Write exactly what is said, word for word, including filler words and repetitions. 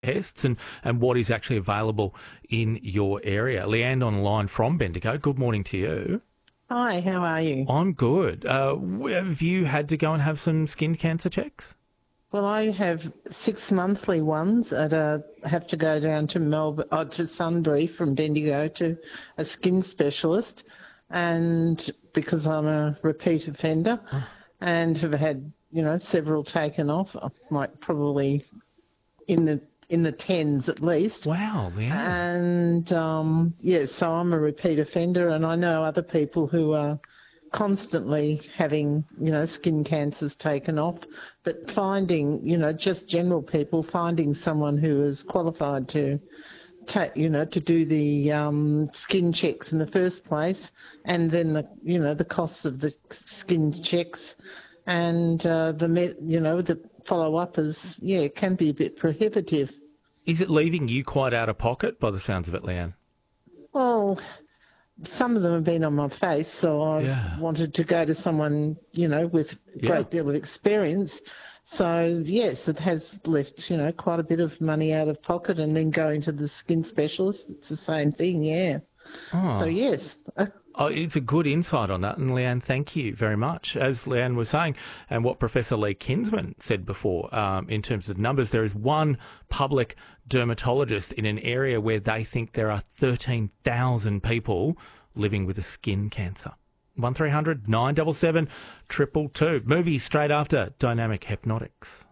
tests and, and what is actually available in your area. Leanne on the line from Bendigo. Good morning to you. Hi, how are you? I'm good. Uh, have you had to go and have some skin cancer checks? Well, I have six monthly ones. At a, I have to go down to Melbourne, oh, to Sunbury from Bendigo to a skin specialist, and because I'm a repeat offender, Oh. and have had you know several taken off, like probably in the in the tens at least. Wow, Leanne. And um, yes, yeah, so I'm a repeat offender, and I know other people who are constantly having, you know, skin cancers taken off, but finding, you know, just general people finding someone who is qualified to take, you know, to do the um, skin checks in the first place, and then the, you know, the costs of the skin checks and uh, the, you know, the follow up is, yeah, can be a bit prohibitive. Is it leaving you quite out of pocket by the sounds of it, Leanne? Well, some of them have been on my face, so I've Yeah. wanted to go to someone, you know, with a Yeah. great deal of experience. So, yes, it has left, you know, quite a bit of money out of pocket, and then going to the skin specialist, it's the same thing, yeah. Oh. So, yes. Oh, it's a good insight on that, and Leanne, thank you very much. As Leanne was saying, and what Professor Lee Kinsman said before, um, in terms of numbers, there is one public dermatologist in an area where they think there are thirteen thousand people living with a skin cancer. one three hundred nine seven seven two two two. Movies straight after Dynamic Hypnotics.